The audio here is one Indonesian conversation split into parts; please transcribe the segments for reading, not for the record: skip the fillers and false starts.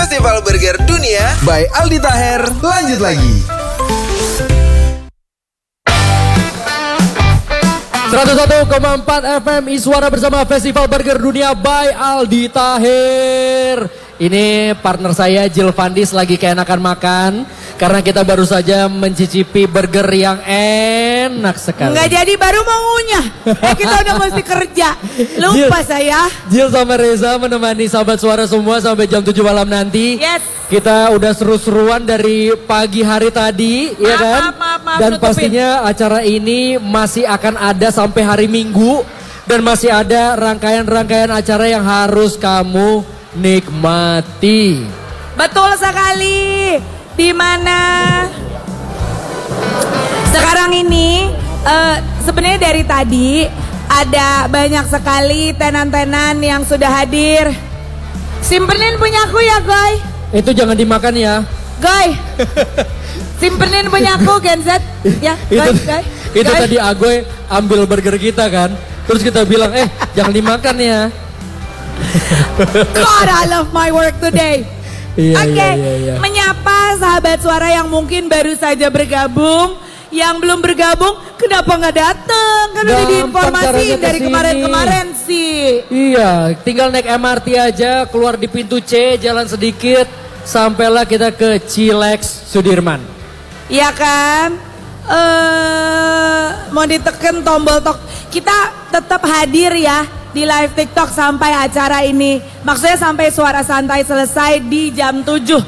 Festival Burger Dunia by Aldi Taher. Lanjut lagi. 101,4 FM Iswara bersama Festival Burger Dunia by Aldi Taher. Ini partner saya Jill Vandis lagi keenakan makan karena kita baru saja mencicipi burger yang enak sekali. Nggak jadi, baru mau ngunyah. Kita udah mesti kerja. Lupa saya. Jill sama Reza menemani sahabat suara semua sampai jam 7 malam nanti. Yes. Kita udah seru-seruan dari pagi hari tadi, ya kan? Maaf, Dan nutupin. pastinya acara ini masih akan ada sampai hari Minggu. Dan masih ada rangkaian-rangkaian acara yang harus kamu nikmati. Betul sekali. Di mana sekarang ini sebenarnya dari tadi ada banyak sekali tenan-tenan yang sudah hadir. Simpenin punyaku ya, Goy. Itu jangan dimakan ya. Goy. Simpenin punyaku, Genzet. Ya, Goy, Goy. Itu Goy. tadi Agoy ambil burger kita kan. Terus kita bilang, jangan dimakan ya. God, I love my work today. Iya, Oke, iya. menyapa sahabat suara yang mungkin baru saja bergabung. Yang belum bergabung, kenapa nggak datang? Kan udah Gampang diinformasiin caranya dari kesini. kemarin-kemarin sih. Iya, tinggal naik MRT aja, keluar di pintu C, jalan sedikit, sampailah kita ke Cilex Sudirman. Iya kan? Mau diteken tombol tok. Kita tetap hadir ya di live TikTok sampai acara ini. Maksudnya sampai suara santai selesai di jam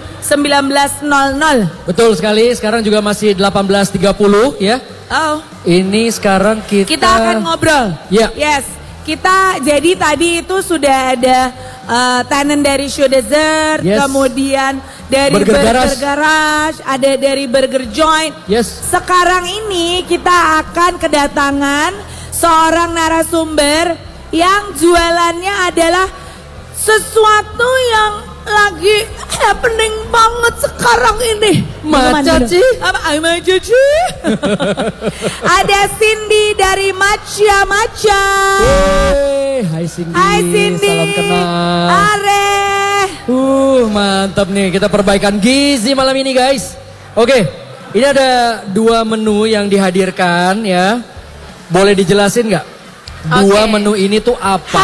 19.00. Betul sekali, sekarang juga masih 18.30 ya. Oh. Ini sekarang kita akan ngobrol. Ya. Yes. Kita jadi tadi itu sudah ada tenant dari Show Dessert, Yes. kemudian dari Burger Burger Garage. Garage, ada dari Burger Joint. Yes. Sekarang ini kita akan kedatangan seorang narasumber yang jualannya adalah sesuatu yang lagi happening banget sekarang ini. Maca, Ci. Apa? Ay, Maca, Ci. Ada Cindy dari Maca Maca. Hai Cindy. Hai Cindy. Salam kenal. Are. Mantap nih, kita perbaikan gizi malam ini guys. Oke, ini ada 2 menu yang dihadirkan ya. Boleh dijelasin nggak? 2 menu ini tuh apa?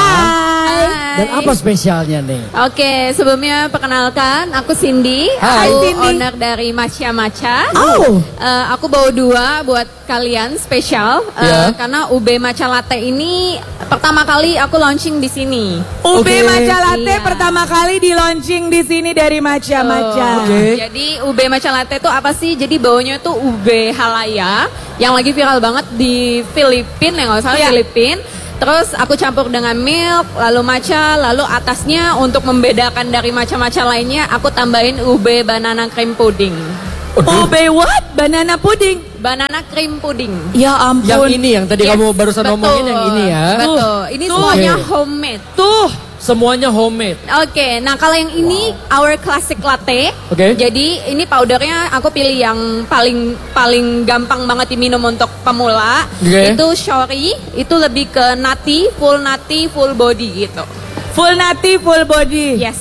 Dan apa spesialnya nih? Oke, sebelumnya perkenalkan, aku Cindy. Hai. Aku Cindy. owner dari Maca Maca. Oh. Aku bawa 2 buat kalian spesial. Ya. Karena UB Matcha Latte ini pertama kali aku launching di sini. UB Oke. Matcha Latte Iya. pertama kali di launching di sini dari Maca Maca. Oke. Jadi UB Matcha Latte itu apa sih? Jadi baunya tuh UB Halaya yang lagi viral banget di Filipina, ya nggak salah Iya. Filipina. Terus aku campur dengan milk, lalu matcha, lalu atasnya untuk membedakan dari matcha-matcha lainnya aku tambahin UB banana cream pudding. UB what? Banana pudding. Banana cream pudding. Ya ampun. Yang ini yang tadi Yes, kamu barusan betul. ngomongin yang ini ya. Betul. Ini Tuh. semuanya Oke. homemade. Tuh. Semuanya homemade. Oke, nah kalau yang ini our classic latte. Oke. Jadi ini powdernya aku pilih yang paling gampang banget diminum untuk pemula. Oke. Itu shori, itu lebih ke nutty, full body gitu. Full nutty, full body. Yes.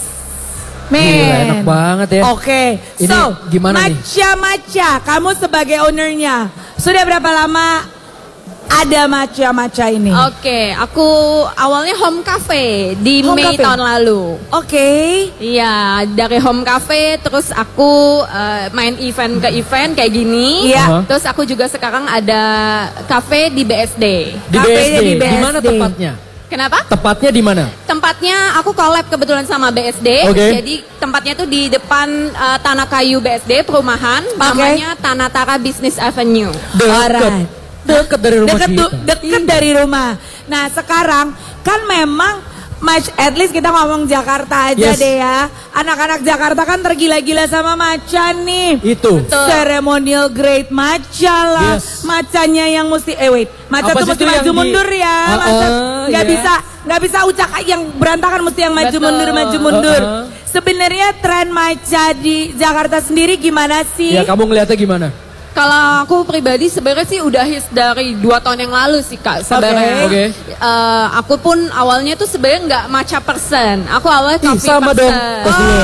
Gila, enak banget ya. Oke, Ini so gimana nih? Maca Maca, kamu sebagai ownernya sudah berapa lama ada Maca Maca ini? Oke, aku awalnya home cafe di Home Mei cafe? tahun lalu. Oke. Iya, dari home cafe terus aku main event ke event kayak gini. Iya. Aha. Terus aku juga sekarang ada cafe di BSD. Di Kafenya BSD. di Di mana BSD. tempatnya? Kenapa? Tepatnya di mana? Tempatnya aku collab kebetulan sama BSD. Oke. Jadi tempatnya tuh di depan Tanah Kayu BSD perumahan, namanya Tanatara Business Avenue. Dekat. Dekat dari rumah kita. Deket dari rumah. Nah sekarang kan memang at least kita ngomong Jakarta aja Yes. deh ya. Anak-anak Jakarta kan tergila-gila sama Maca nih. Itu. Betul. Ceremonial grade Maca lah. Yes. Macanya yang mesti Maca Apa tuh sih mesti itu yang maju di- mundur ya. Maca nggak iya. nggak bisa ucak yang berantakan, mesti yang maju Betul. mundur maju mundur. Uh-uh. Sebenarnya tren Maca di Jakarta sendiri gimana sih? Ya kamu ngeliatnya gimana? Kalau aku pribadi sebenarnya sih udah hits dari 2 tahun yang lalu sih Kak sebenarnya. Oke. Aku pun awalnya tuh sebenarnya nggak matcha person. Aku awalnya Ih, coffee sama person. dong. Tos dulu.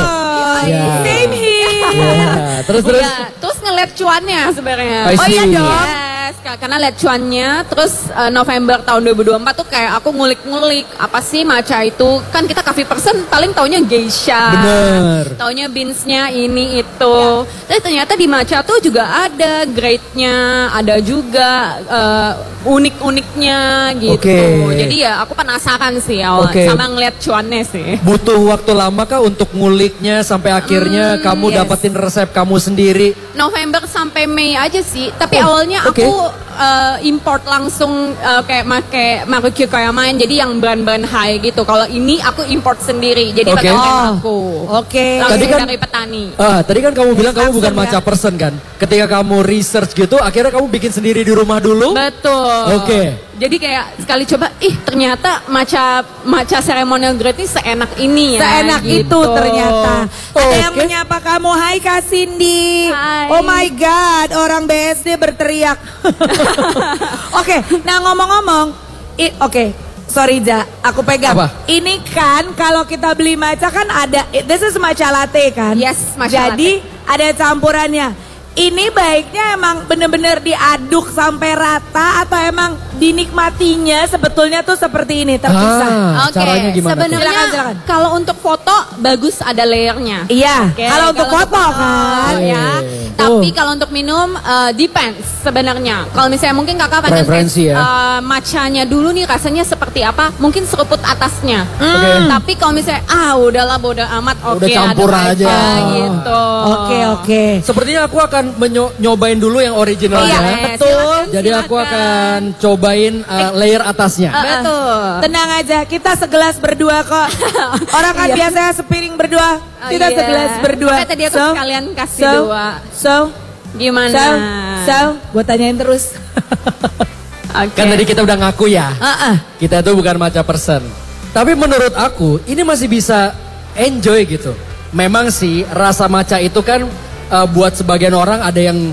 Ya. Same here. Ya, terus. Terus ngeliat cuannya sebenarnya. I see. Oh iya dong. Yes, karena lihat cuannya. Terus November tahun 2024 tuh kayak aku ngulik-ngulik apa sih matcha itu. Kan kita coffee person paling taunya geisha. Bener. Taunya beansnya ini itu. Tapi ternyata di matcha tuh juga ada grade-nya, ada juga unik-uniknya gitu. Oke. Jadi ya aku penasaran sih awal Oke. sama ngeliat cuannya sih. Butuh waktu lama kah untuk nguliknya sampai akhirnya kamu yes. dapetin resep kamu sendiri? November sampai Mei aja sih. Tapi Oh, awalnya oke. aku import langsung kayak make Maruccio kayak main. Jadi yang brand-brand high gitu. Kalau ini aku import sendiri. Jadi Oke. pakai brand aku. Oke. Langsung Tadi kan- dari petani. Tadi kan kamu bilang kamu bukan langsung matcha ya. person kan? Ketika kamu research gitu, akhirnya kamu bikin sendiri di rumah dulu? Betul. Oke. Jadi kayak sekali coba, ternyata matcha ceremonial grade ini seenak ini ya. Seenak gitu. itu ternyata. Ada yang Oke. menyapa kamu, hai Kak Cindy. Hai. Oh my God, orang BSD berteriak. Oke, nah ngomong-ngomong, oke, sorry Ja, aku pegang. Apa? Ini kan kalau kita beli matcha kan ada, this is matcha latte kan? Yes, matcha Jadi ada campurannya. Ini baiknya emang bener-bener diaduk sampai rata atau emang dinikmatinya sebetulnya tuh seperti ini terpisah? Oke, Caranya gimana tuh? sebenarnya Silakan. kalau untuk foto bagus ada layernya. Iya, Oke, kalau untuk foto kan. ya. Oke. Tapi kalau untuk minum depends sebenarnya. Kalau misalnya mungkin kakak pengen Preferensi ya. matchanya dulu nih rasanya seperti apa, mungkin seruput atasnya. Oke. Tapi kalau misalnya udahlah bodo amat, oke Udah campur aduk aja. gitu. Oke. Sepertinya aku akan nyobain dulu yang originalnya. Iya, betul. silakan, Jadi aku silakan. akan cobain layer atasnya. Betul. Tenang aja, kita segelas berdua kok. Orang kan biasanya sepiring berdua, Oh, kita iya. segelas berdua. Makanya tadi aku sekalian kasih dua. So, Gimana? gue tanyain terus. Oke. Kan tadi kita udah ngaku ya. Kita tuh bukan matcha person. Tapi menurut aku ini masih bisa enjoy gitu. Memang sih rasa matcha itu kan buat sebagian orang ada yang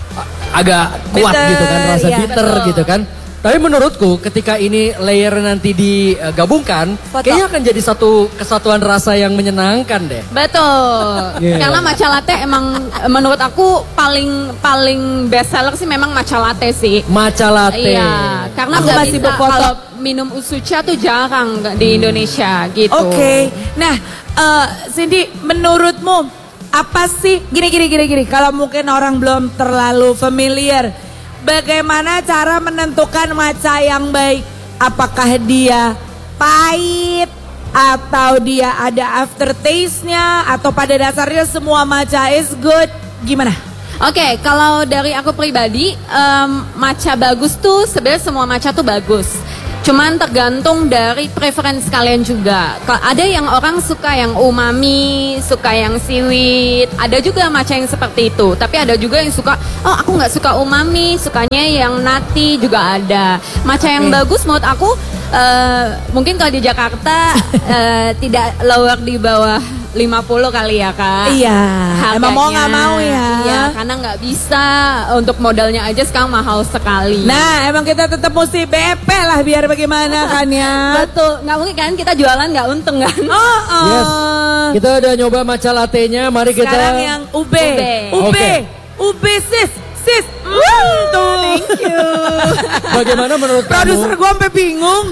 agak kuat Bitter, gitu kan. Rasa iya, bitter betul. gitu kan. Tapi menurutku ketika ini layer nanti digabungkan, kayaknya akan jadi satu kesatuan rasa yang menyenangkan deh. Betul. Iya. Karena matcha latte emang menurut aku paling best seller sih memang matcha latte sih. Matcha latte. Iya, karena Aku nggak masih bisa berfoto. kalau minum usucha tuh jarang di Indonesia gitu. Oke, nah Cindy, menurutmu apa sih gini kalau mungkin orang belum terlalu familiar, bagaimana cara menentukan matcha yang baik? Apakah dia pahit atau dia ada aftertaste-nya atau pada dasarnya semua matcha is good? Gimana? Oke, kalau dari aku pribadi, matcha bagus tuh sebenarnya semua matcha tuh bagus. Cuman tergantung dari preferensi kalian juga. Ada yang orang suka yang umami, suka yang seaweed. Ada juga matcha yang seperti itu. Tapi ada juga yang suka, aku nggak suka umami, sukanya yang nati juga ada. Matcha yang bagus menurut aku, mungkin kalau di Jakarta tidak lower di bawah 50 kali ya kak. Iya, Harganya. emang mau nggak mau ya. Iya, karena nggak bisa untuk modalnya aja sekarang mahal sekali. Nah, emang kita tetap mesti BP lah biar bagaimana kan ya. Betul, nggak mungkin kan kita jualan nggak untung kan? Yes. Kita udah nyoba matcha latte-nya, mari kita. Sekarang yang ube. Oke. Ube sis. Tuh. Thank you. Bagaimana menurut Produser kamu gue sampai bingung.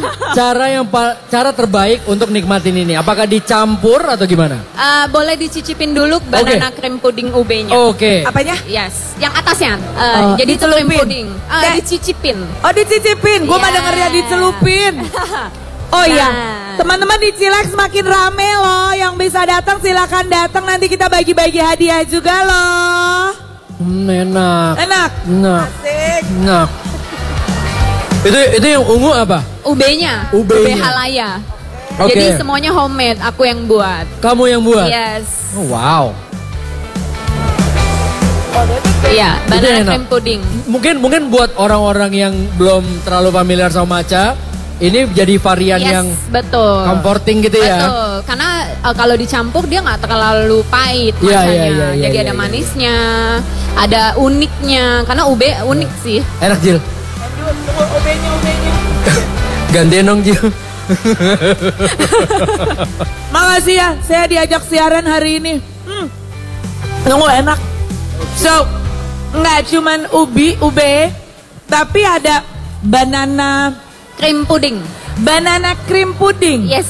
cara terbaik untuk nikmatin ini? Apakah dicampur atau gimana? Boleh dicicipin dulu banana cream pudding ube-nya. Oke. Apanya? Yes, yang atasnya. Jadi itu dicelupin. cream pudding. Dicicipin. Oh dicicipin. Gue mah Iya. dengernya dicelupin. Oh iya, Nah. teman-teman di Cilex makin rame loh. Yang bisa datang silakan datang. Nanti kita bagi-bagi hadiah juga loh. Enak. Enak. Asik. Enak. Itu yang ungu apa? Ube-nya. Ube-nya. Ube halaya. Oke. Jadi semuanya homemade, aku yang buat. Kamu yang buat? Yes. Oh, wow. Iya, Itu banana enak. cream pudding. Mungkin buat orang-orang yang belum terlalu familiar sama matcha, ini jadi varian Yes, yang betul. comforting gitu ya. Betul, karena kalau dicampur dia nggak terlalu pahit Iya, matchanya. iya, iya, Jadi iya, ada iya. manisnya, ada uniknya. Karena ube unik sih. Enak Jil. Gantian dong Jil. Makasih ya, saya diajak siaran hari ini. Nunggu enak. So, nggak cuman ube, tapi ada banana Cream pudding. Banana cream pudding. Yes.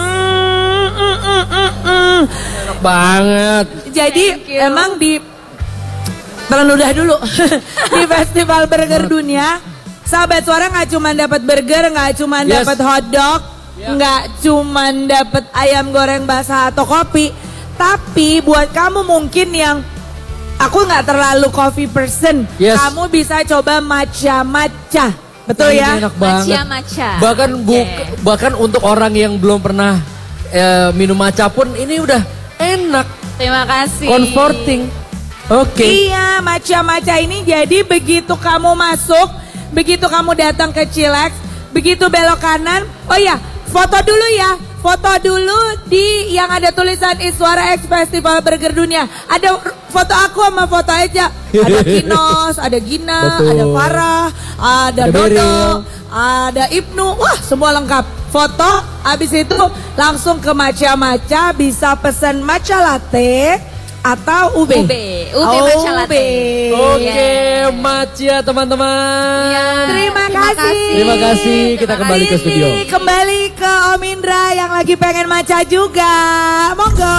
Enak banget. Jadi emang di terludah dulu di Festival Burger Dunia, sahabat suara nggak cuma dapat burger, nggak cuma dapat hotdog, nggak cuma dapat ayam goreng basah atau kopi, tapi buat kamu mungkin yang aku nggak terlalu coffee person, kamu bisa coba matcha. Betul ya? Enak banget. Matcha. Bahkan untuk orang yang belum pernah minum matcha pun ini udah enak. Terima kasih. Comforting. Oke. Iya, matcha ini jadi begitu kamu masuk, begitu kamu datang ke Chillax, begitu belok kanan, oh ya, foto dulu ya. Foto dulu di yang ada tulisan Iswara X Festival Burger Dunia. Ada foto aku sama foto Eja. Ada Kinos, ada Gina, ada Farah, ada Dodo, ada Ibnu. Wah, semua lengkap. Foto, habis itu langsung ke matcha, bisa pesan matcha latte atau ube matcha latte. Oke, matcha teman-teman. Terima kasih. Terima kasih. Kita kembali ke studio. Kembali ke Om Indra yang lagi pengen matcha juga. Monggo.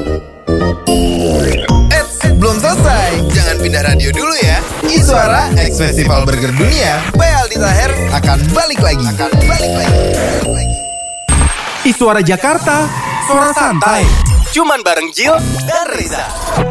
Belum selesai. Jangan pindah radio dulu ya. Iswara X Festival Burger Dunia by Aldi Taher akan balik lagi. Iswara Jakarta, suara santai. Cuman bareng Jill dan Reza.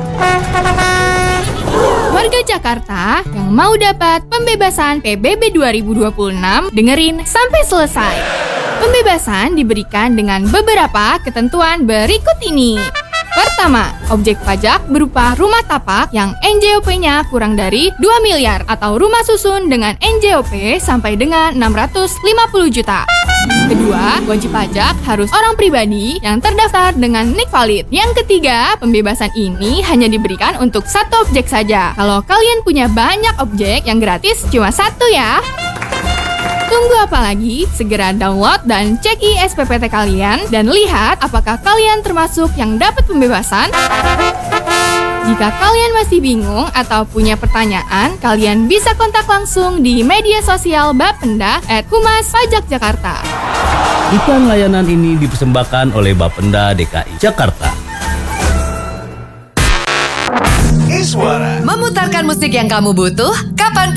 Warga Jakarta yang mau dapat pembebasan PBB 2026, dengerin sampai selesai. Pembebasan diberikan dengan beberapa ketentuan berikut ini. Pertama, objek pajak berupa rumah tapak yang NJOP-nya kurang dari 2 miliar atau rumah susun dengan NJOP sampai dengan 650 juta. Kedua, wajib pajak harus orang pribadi yang terdaftar dengan NIK valid. Yang ketiga, pembebasan ini hanya diberikan untuk satu objek saja. Kalau kalian punya banyak objek, yang gratis cuma satu ya. Tunggu apa lagi? Segera download dan cek SPPT kalian dan lihat apakah kalian termasuk yang dapat pembebasan. Jika kalian masih bingung atau punya pertanyaan, kalian bisa kontak langsung di media sosial Bapenda @Humas Pajak Jakarta. Iklan layanan ini dipersembahkan oleh Bapenda DKI Jakarta. Iswara Memutarkan musik yang kamu butuh, kapanpun